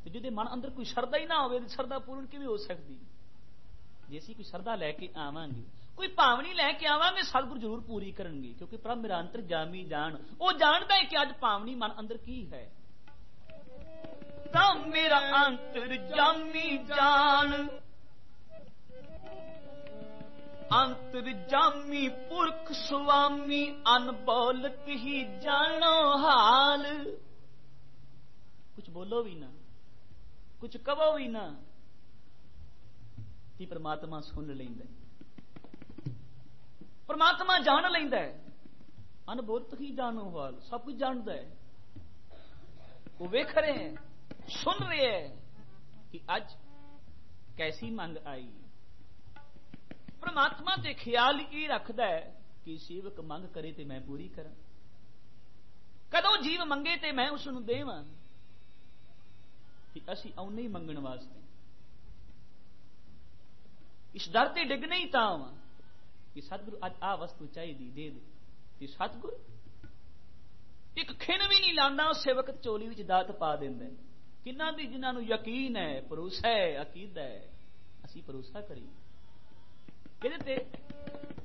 जिहदे मन अंदर कोई शरदा ही ना होवे शरदा पूर्ण किवें हो सकदी। जे असीं कोई शरदा लैके आवांगे, कोई भावनी लैके आवांगे, सतगुरु जरूर पूरी करनगे, क्योंकि प्रभ मेरा अंतर जामी जान, वो जानदा है कि अज भावनी मन अंदर की है। प्रभ मेरा अंतर जामी जान, अंतर जामी पुरख स्वामी, अनबोलत ही जानो हाल। कुछ बोलो भी ना, कुछ कहो भी ना, कि परमात्मा सुन लैंदा, परमात्मा जान लैंदा है। अनबोलत ही जानो हाल, सब कुछ जानता है। वो वेख रहे हैं, सुन रहे हैं कि आज कैसी मंग आई। परमात्मा ते ख्याल ये रखता है कि सेवक मंग करे ते मैं पूरी करा, कदों जीव मंगे ते मैं उसनूं देवां। कि असीं आउणे ही मंगण वास्ते, इस दर ते डिगने ही तां वां कि सतगुरु अज आ वस्तु चाहिदी दे दे। ते सतगुरु एक खिन भी नहीं लांदा, उस सेवक चोली विच दात पा दिंदा है। किन्हां दी जिन्हां नूं यकीन है, भरोसा है, अकीदा है, असीं भरोसा करीए। ਇਹਦੇ ਤੇ